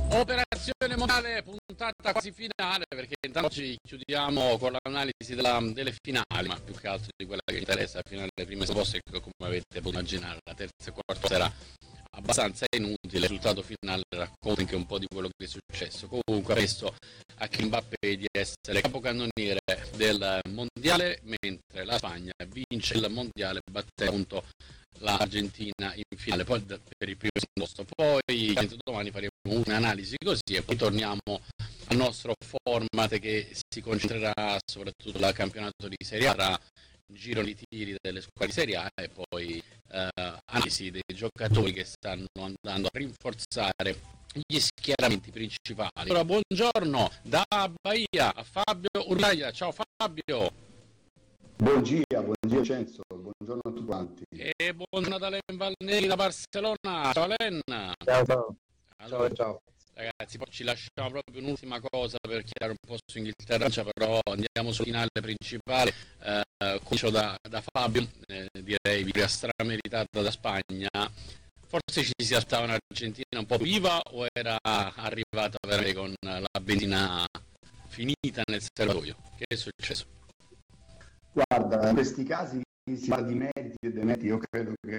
Operazione mondiale, puntata quasi finale, perché intanto ci chiudiamo con l'analisi delle finali, ma più che altro di quella che interessa, la finale delle prime poste, che come avete potuto immaginare la terza e quarta era abbastanza inutile, il risultato finale racconta anche un po' di quello che è successo. Comunque ha chiesto a Mbappé di essere capocannoniere del mondiale, mentre la Spagna vince il mondiale battendo appunto l'Argentina in finale, poi per il primo posto. Poi domani faremo un'analisi così e poi torniamo al nostro format che si concentrerà soprattutto sul campionato di Serie A, tra giro di tiri delle squadre di Serie A e poi analisi dei giocatori che stanno andando a rinforzare gli schieramenti principali. Allora, buongiorno da Bahia a Fabio Urlaia. Ciao Fabio. Buongiorno Cenzo, buongiorno a tutti quanti. E buongiorno da Len Valneri da Barcellona. Ciao Len. Ciao. Allora, ciao. Ragazzi, poi ci lasciamo proprio un'ultima cosa per chiedere un po' su Inghilterra, però andiamo sul finale principale. Comincio da Fabio, direi vittoria strameritata da Spagna. Forse ci si aspettava un'Argentina un po' viva o era arrivata veramente con la benzina finita nel serbatoio? Che è successo? Guarda, in questi casi si parla di meriti e demeriti. Io credo che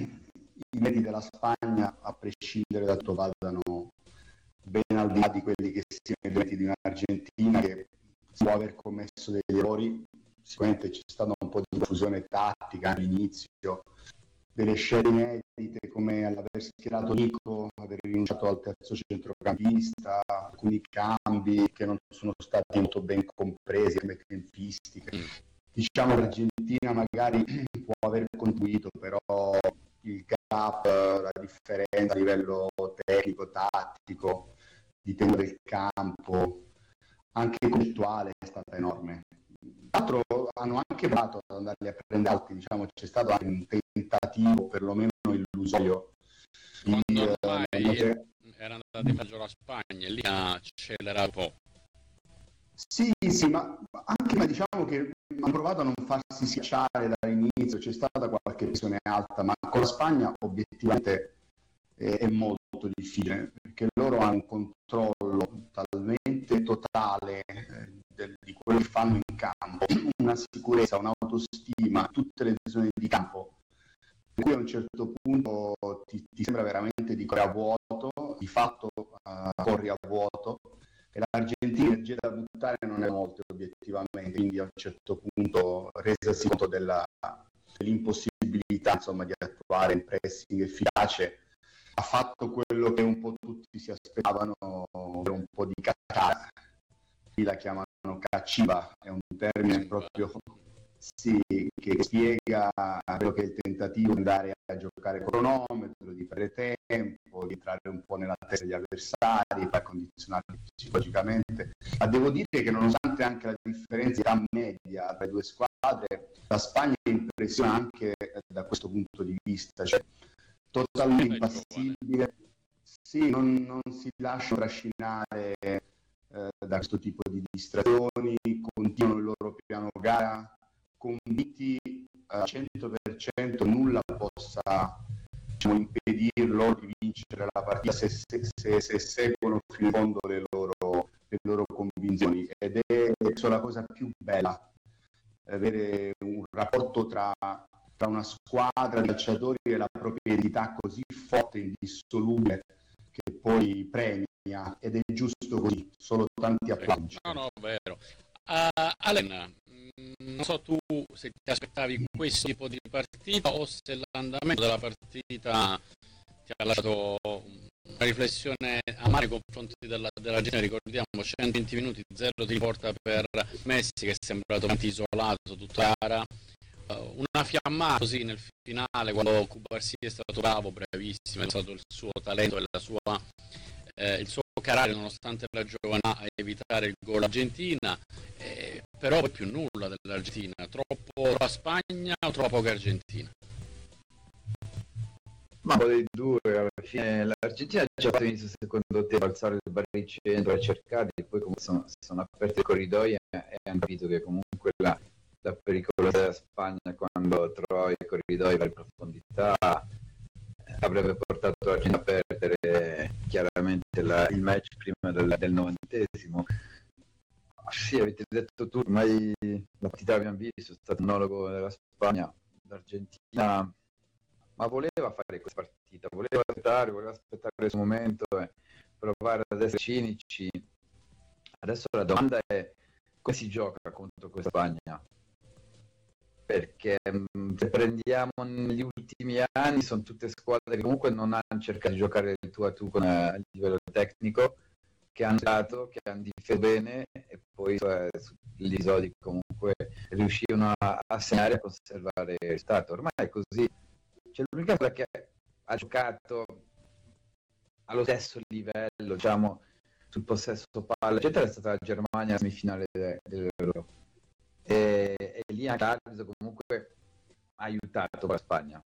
i meriti della Spagna, a prescindere da tutto, vadano ben al di là di quelli che siano i meriti di un'Argentina che può aver commesso degli errori. Sicuramente c'è stata un po' di confusione tattica all'inizio, delle scelte inedite come l'aver schierato Nico, aver rinunciato al terzo centrocampista, alcuni cambi che non sono stati molto ben compresi come tempistiche. Diciamo che l'Argentina magari può aver contribuito, però il gap, la differenza a livello tecnico, tattico, di tempo del campo, anche concettuale, è stata enorme. Tra l'altro hanno anche provato ad andarli a prendere alti, diciamo c'è stato anche un tentativo, perlomeno illusorio. Era andata in peggio la Spagna e lì ha accelerato un po'. Sì, ma diciamo che hanno provato a non farsi schiacciare dall'inizio, c'è stata qualche pressione alta, ma con la Spagna obiettivamente è molto difficile, perché loro hanno un controllo talmente totale di quello che fanno in campo, una sicurezza, un'autostima, tutte le zone di campo, per cui a un certo punto ti sembra veramente di correre a vuoto, di fatto corri a vuoto, e l'Argentina energia da buttare non è molte obiettivamente, quindi a un certo punto resasi conto dell'impossibilità insomma, di attuare un pressing efficace, ha fatto quello che un po' tutti si aspettavano, un po' di caccia, qui la chiamano cacciva, è un termine proprio sì, che spiega quello che è il tentativo di andare a giocare cronometro, di perdere tempo, di entrare un po' nella testa degli avversari, per condizionarli psicologicamente. Ma devo dire che nonostante anche la differenza di età media tra le due squadre, la Spagna impressiona anche da questo punto di vista, cioè totalmente impassibile, sì, non si lasciano trascinare da questo tipo di distrazioni, continuano il loro piano gara, convinti al 100% nulla possa impedirlo di vincere la partita se seguono fino in fondo le loro convinzioni, ed è la cosa più bella, avere un rapporto tra una squadra di calciatori e la propria identità così forte e indissolubile che poi premia, ed è giusto così, solo tanti applausi. No, vero. Alen, non so tu se ti aspettavi questo tipo di partita o se l'andamento della partita ti ha lasciato una riflessione amara nei confronti della gente. Ricordiamo 120 minuti, 0 ti porta per Messi che è sembrato isolato tutta la gara, una fiammata così nel finale quando Cubarsí è stato bravo, bravissimo, è stato il suo talento e il suo carattere nonostante la giovane a evitare il gol Argentina, però poi più nulla dell'Argentina, troppo la Spagna o troppo poca Argentina? Ma un po' dei due, alla fine l'Argentina ha già fatto inizio secondo te alzare il baricentro a cercare, poi comunque sono aperti i corridoi e hanno capito che comunque la pericolosa della Spagna quando trova i corridoi per profondità avrebbe portato l'Argentina a perdere chiaramente il match prima del 90°. Sì, avete detto tu, ormai la partita abbiamo visto, è stato un monologo della Spagna, l'Argentina, ma voleva fare questa partita, voleva aspettare il suo momento e provare ad essere cinici. Adesso la domanda è come si gioca contro questa Spagna? Perché se prendiamo negli ultimi anni sono tutte squadre che comunque non hanno cercato di giocare il tu a tu a livello tecnico, che hanno dato, che hanno difeso bene e poi sugli episodi comunque riuscivano a segnare e a conservare il risultato. Ormai è così. Cioè, l'unica cosa che ha giocato allo stesso livello, diciamo, sul possesso palla, eccetera, è stata la Germania semifinale dell'Euro. E lì anche l'arbitro comunque ha aiutato la Spagna.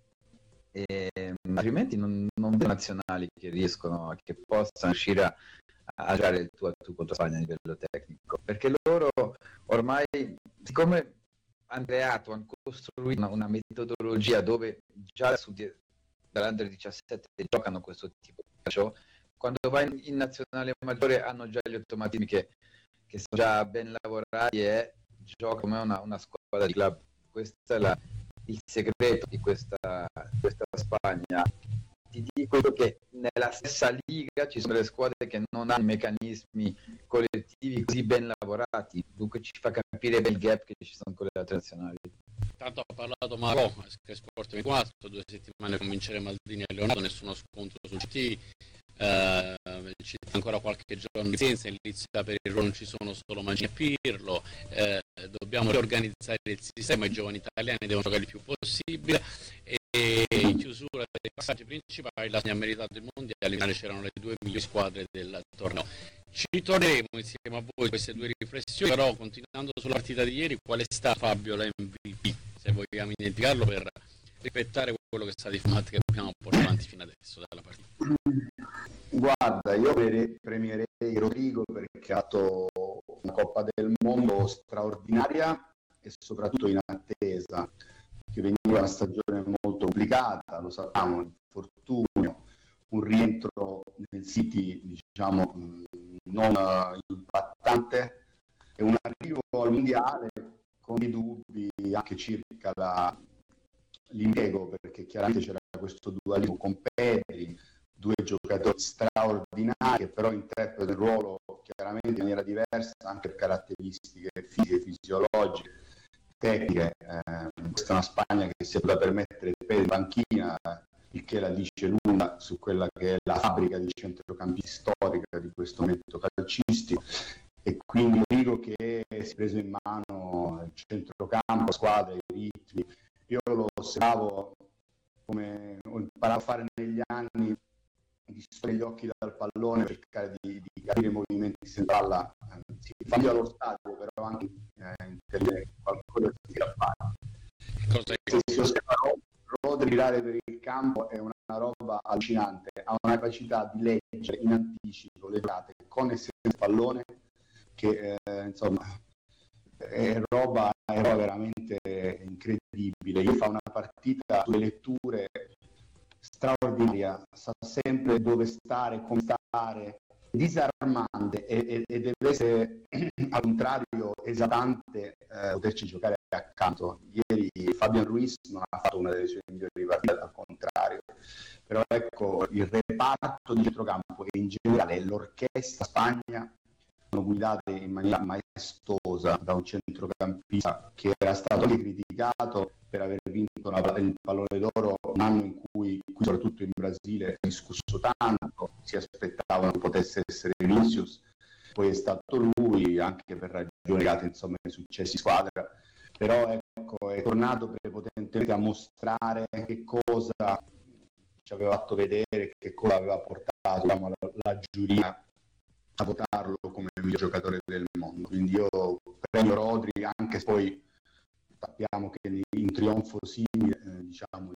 Altrimenti non vedo nazionali che riescono, che possano uscire a giocare il tu a tu contro Spagna a livello tecnico, perché loro ormai, siccome hanno creato, hanno costruito una metodologia dove già dall'Under 17 giocano questo tipo di calcio, quando vai in nazionale maggiore hanno già gli automatismi che sono già ben lavorati e gioca come una squadra di club. Questo è il segreto di questa Spagna. Ti dico che nella stessa liga ci sono delle squadre che non hanno meccanismi collettivi così ben lavorati, dunque ci fa capire bel gap che ci sono con le altre nazionali. Tanto ha parlato Marò, Sky Sport 24, 2 settimane cominceremo Maldini e Leonardo, nessuno scontro sul CT. Ci sta ancora qualche giorno di senza, in lizza per il ruolo non ci sono solo Mancini e Pirlo, dobbiamo riorganizzare il sistema, i giovani italiani devono giocare il più possibile e in chiusura dei passaggi principali la Spagna ha meritato il mondiale, in finale c'erano le 2 migliori squadre del torneo. Ci torneremo insieme a voi queste 2 riflessioni, però continuando sulla partita di ieri, qual è stato, Fabio, la MVP, se vogliamo identificarlo, per rispettare quello che è stato il format che abbiamo portato avanti fino adesso dalla partita? Guarda, io premierei Rodrigo perché ha fatto una Coppa del Mondo straordinaria e soprattutto in attesa, che veniva una stagione molto complicata, lo sappiamo, un infortunio, un rientro nel City, diciamo, non impattante e un arrivo al mondiale con i dubbi anche circa l'impiego, perché chiaramente c'era questo dualismo con Pedri, 2 giocatori straordinari che però interpretano il ruolo chiaramente in maniera diversa anche per caratteristiche fisiche, fisiologiche, tecniche. Questa è una Spagna che si è potuta permettere Pedri in panchina, il che la dice lunga su quella che è la fabbrica di centrocampisti storica di questo momento calcistico, e quindi dico che si è preso in mano il centrocampo, la squadra, i ritmi. Io lo osservavo come ho imparato a fare negli anni, di stare gli occhi dal pallone per cercare di capire i movimenti senza palla, si fa meglio allo stadio, però anche intervenire qualcosa si tira a fare. Se si osserva Rodri girare per il campo è una roba allucinante, ha una capacità di leggere in anticipo le giocate con e senza pallone che insomma è roba veramente incredibile. Io fa una partita sulle letture straordinaria, sa sempre dove stare, come stare, disarmante e deve essere al contrario esatante poterci giocare accanto. Ieri Fabian Ruiz non ha fatto una delle sue migliori partite, al contrario, però ecco, il reparto di centrocampo e in generale l'orchestra Spagna sono guidate in maniera maestosa da un centrocampista che era stato anche criticato per aver vinto il pallone d'oro un anno in cui soprattutto in Brasile si è discusso tanto, si aspettavano che potesse essere Vinicius, poi è stato lui anche per ragioni legate insomma ai successi squadra, però ecco è tornato prepotentemente a mostrare che cosa ci aveva fatto vedere, che cosa aveva portato la giuria a votarlo come miglior giocatore del mondo. Quindi io premio Rodri, anche se poi sappiamo che in trionfo simile diciamo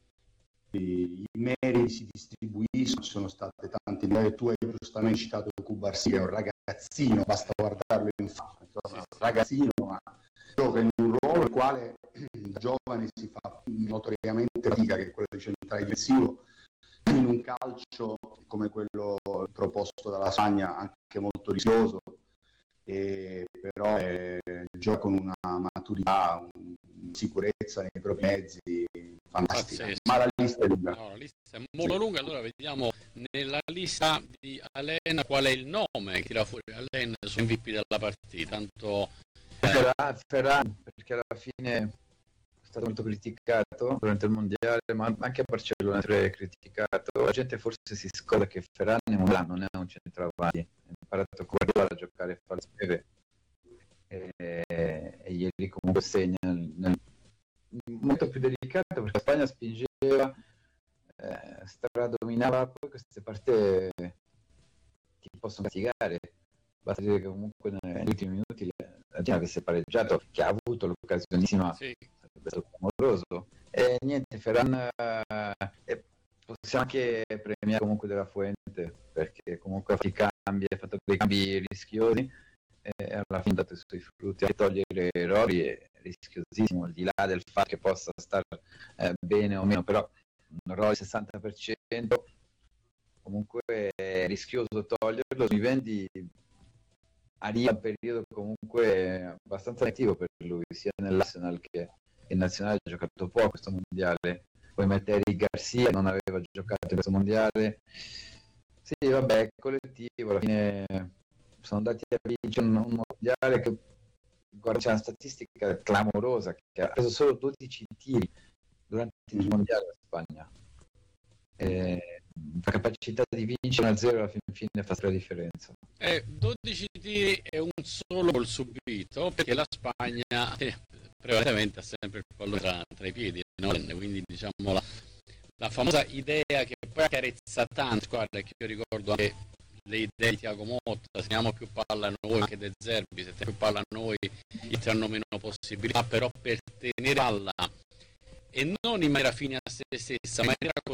i meriti si distribuiscono, ci sono state tante idee. Tu hai giustamente citato Cubarsí, che è un ragazzino, basta guardarlo in faccia, insomma, un ragazzino, ma gioca in un ruolo nel quale da giovane si fa notoriamente fatica, che è quello di centrale difensivo, in un calcio come quello proposto dalla Spagna, anche molto rischioso, però gioca con una maturità, una sicurezza nei propri mezzi fantastica. Pazzesco. Ma la lista è lunga. No, la lista è molto lunga, allora vediamo nella lista di Alena qual è il nome che tira fuori Alena su MVP della partita. Tanto Ferran, perché alla fine è stato molto criticato durante il mondiale, ma anche a Barcellona è criticato. La gente forse si scorda che Ferran non è un centravanti, ha imparato con Guardiola a giocare a fare spieve e ieri comunque segna molto più delicato, perché la Spagna spingeva, stradominava, poi queste partite ti possono castigare. Basta dire che comunque negli ultimi minuti l'Argentina avesse pareggiato, che ha avuto l'occasionissima, sì. sarebbe stato clamoroso. E niente, Ferran, possiamo anche premiare comunque della Fuente, perché comunque ha fatto dei cambi rischiosi e alla fine ha dato i suoi frutti. A togliere errori è rischiosissimo, al di là del fatto che possa stare bene o meno, però un errore al 60% comunque è rischioso toglierlo. Mi vendi arriva un periodo comunque abbastanza negativo per lui, sia nell'Arsenal che in nazionale. Ha giocato poco questo mondiale, poi mettere Garcia non aveva giocato in questo mondiale. Sì, vabbè, collettivo, alla fine sono andati a vincere un mondiale che, guarda, c'è una statistica clamorosa, che ha preso solo 12 tiri durante il mondiale la Spagna. La capacità di vincere 1-0 alla fine fa la differenza. 12 tiri e un solo gol subito, perché la Spagna prevalentemente ha sempre il pallone tra i piedi, no? Quindi diciamo la famosa idea che poi accarezza tanto, guarda, che io ricordo anche le idee di Thiago Motta: teniamo più palla a noi, anche De Zerbi, se teniamo più palla a noi ti hanno meno possibilità, però per tenere palla, e non in maniera fine a se stessa, ma in maniera